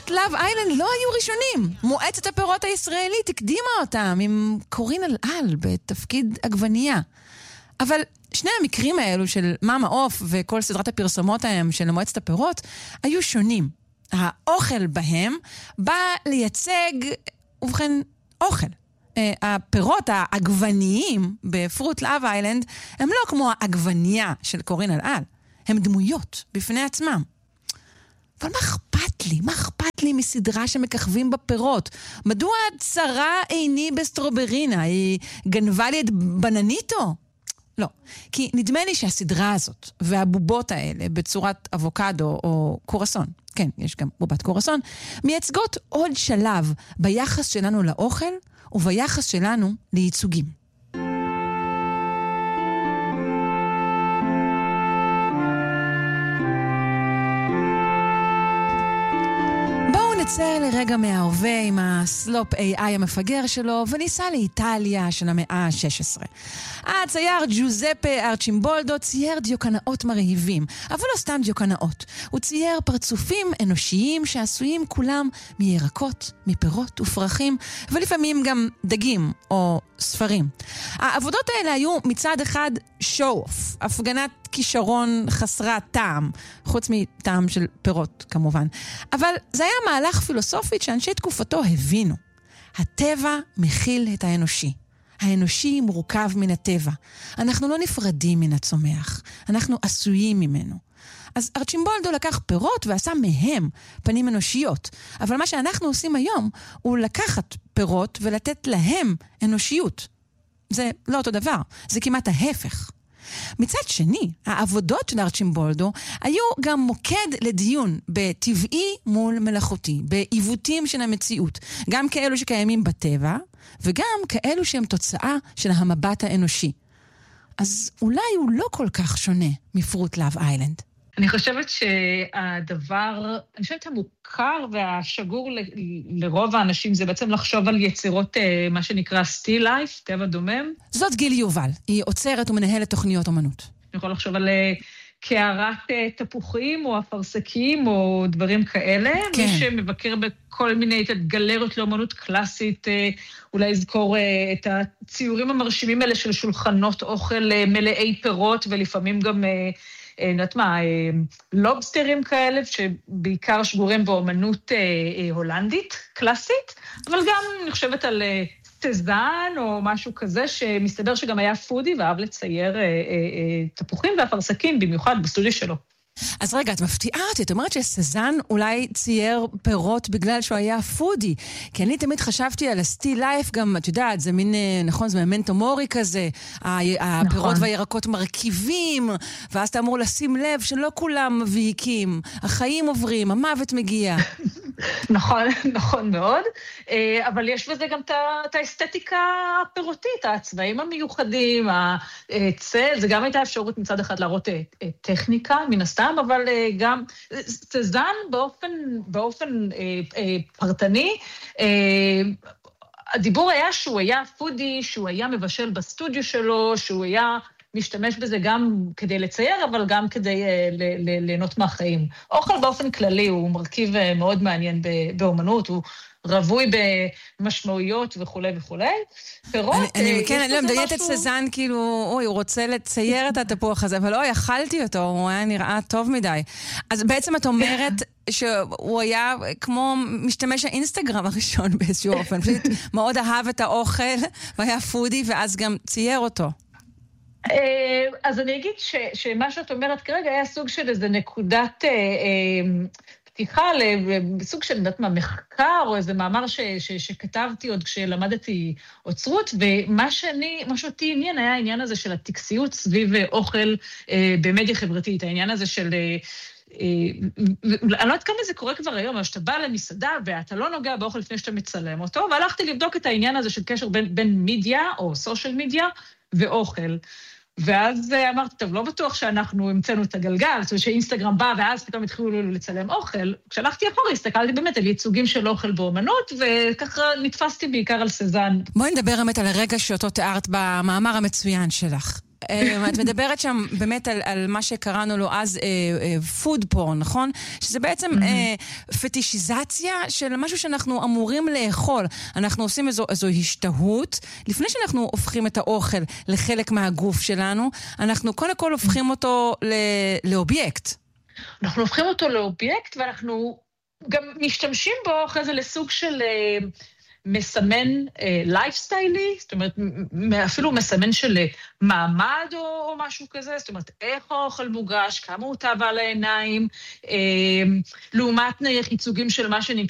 פירות לאב איילנד לא היו ראשונים. מועצת הפירות הישראלית הקדימה אותם עם קורין אלעל בתפקיד עגבנייה. אבל שני המקרים האלו של מאמה עוף וכל סדרת הפרסומות ההם של מועצת הפירות היו שונים. האוכל בהם בא לייצג, ובכן, אוכל. הפירות העגבניים בפרוט לאב איילנד הם לא כמו העגבנייה של קורין אלעל. הם דמויות בפני עצמם. אבל מה אכפת לי? מה אכפת לי מסדרה שמככבים בפירות? מדוע צרה עיני בסטרוברינה? היא גנבה לי את בנניטו? לא. כי נדמה לי שהסדרה הזאת והבובות האלה בצורת אבוקדו או קורסון, כן, יש גם בובת קורסון, מייצגות עוד שלב ביחס שלנו לאוכל וביחס שלנו לייצוגים. נצא לרגע מההווה עם הסלופ AI המפגר שלו וניסה לאיטליה של המאה ה-16. הצייר ג'וזפה ארצ'ימבולדו צייר דיוקנאות מרהיבים, אבל לא סתם דיוקנאות. הוא צייר פרצופים אנושיים שעשויים כולם מירקות, מפירות ופרחים, ולפעמים גם דגים או ספרים. העבודות האלה היו מצד אחד show-off, הפגנת כישרון חסרת טעם, חוץ מטעם של פירות כמובן. אבל זה היה מהלך פילוסופית שאנשי תקופתו הבינו. הטבע מכיל את האנושי. האנושי מורכב מן הטבע. אנחנו לא נפרדים מן הצומח. אנחנו עשויים ממנו. אז ארצ'ימבולדו לקח פירות ועשה מהם פנים אנושיות. אבל מה שאנחנו עושים היום הוא לקחת פירות ולתת להם אנושיות. זה לא אותו דבר. זה כמעט ההפך. מצד שני, העבודות של ארצ'ימבולדו היו גם מוקד לדיון בטבעי מול מלאכותי, בעיוותים של המציאות, גם כאלו שקיימים בטבע, וגם כאלו שהם תוצאה של המבט האנושי. אז אולי הוא לא כל כך שונה מפרוט לאב איילנד. אני חושבת שהדבר, אני חושבת המוכר והשגור לרוב האנשים זה בעצם לחשוב על יצירות מה שנקרא still life, טבע דומם. זאת גיל יובל, היא עוצרת ומנהלת תוכניות אומנות. אני יכול לחשוב על קערת תפוחים או אפרסקים או דברים כאלה. כן. מי שמבקר בכל מיני גלריות לאומנות קלאסית, אולי יזכור את הציורים המרשימים האלה של שולחנות אוכל מלאי פירות ולפעמים גם יודעת מה, לובסטרים כאלה, שבעיקר שגורים באומנות הולנדית, קלאסית, אבל גם אני חושבת על סזן או משהו כזה, שמסתבר שגם היה פודי ואהב לצייר תפוחים ואפרסקים, במיוחד בסטודיו שלו. אז רגע, את מפתיעה אותי, את אומרת שסזן אולי צייר פירות בגלל שהוא היה פודי, כי אני תמיד חשבתי על הסטיל לייף גם, את יודעת, זה מין, נכון, זה ממנטו מורי כזה, הפירות נכון. והירקות מרכיבים, ואז אתה אמור לשים לב שלא כולם מבהיקים, החיים עוברים, המוות מגיע. נכון, נכון מאוד, אבל יש בזה גם את האסתטיקה הפירותית, הצבעים המיוחדים, הצל, זה גם הייתה אפשרות מצד אחד להראות טכניקה, מן הסתם, אבל גם סזן באופן פרטני, הדיבור היה שהוא היה פודי, שהוא היה מבשל בסטודיו שלו, שהוא היה משתמש בזה גם כדי לצייר, אבל גם כדי ליהנות מהחיים. אוכל באופן כללי הוא מרכיב מאוד מעניין באומנות, הוא רבוי במשמעויות וכו' וכו'. פירות... כן, אני מדיינת את סזן, כאילו, אוי, הוא רוצה לצייר את התפוח הזה, אבל אוי, אכלתי אותו, הוא היה נראה טוב מדי. אז בעצם את אומרת שהוא היה כמו משתמש האינסטגרם הראשון באיזשהו אופן, פשוט מאוד אהב את האוכל, והיה פודי, ואז גם צייר אותו. אז אני אגיד שמה שאת אומרת כרגע היה סוג של איזה נקודת פתיחה לסוג של מחקר או איזה מאמר שכתבתי עוד כשלמדתי אוצרות, ומה שאותי עניין היה העניין הזה של הטקסיות סביב אוכל במדיה חברתית, העניין הזה של... אני לא יודעת כמה זה קורה כבר היום, אבל שאתה בא למסעדה ואתה לא נוגע באוכל לפני שאתה מצלם אותו, והלכתי לבדוק את העניין הזה של קשר בין מדיה או סושיאל מדיה ואוכל. ואז אמרתי, טוב, לא בטוח שאנחנו המצאנו את הגלגל, זאת אומרת שאינסטגרם בא ואז פתאום התחילו לצלם אוכל. כשהלכתי אחורה, הסתכלתי באמת על ייצוגים של אוכל באומנות, וככה נתפסתי בעיקר על סזן. בואי נדבר באמת על הרגע שאותו תיארת במאמר המצוין שלך. את מדברת שם באמת על מה שקראנו לו אז food porn, נכון? שזה בעצם פטישיזציה של משהו שאנחנו אמורים לאכול. אנחנו עושים איזו השתהות. לפני שאנחנו הופכים את האוכל לחלק מהגוף שלנו, אנחנו קודם כל הופכים אותו לאובייקט. אנחנו הופכים אותו לאובייקט, ואנחנו גם משתמשים בו אחרי זה לסוג של מסמן לייפסטיילי, זאת אומרת, אפילו מסמן של מעמד או משהו כזה, זאת אומרת, איך האוכל מוגש, כמה הוא טבע על העיניים, לעומת ייצוגים של מה שנקרא,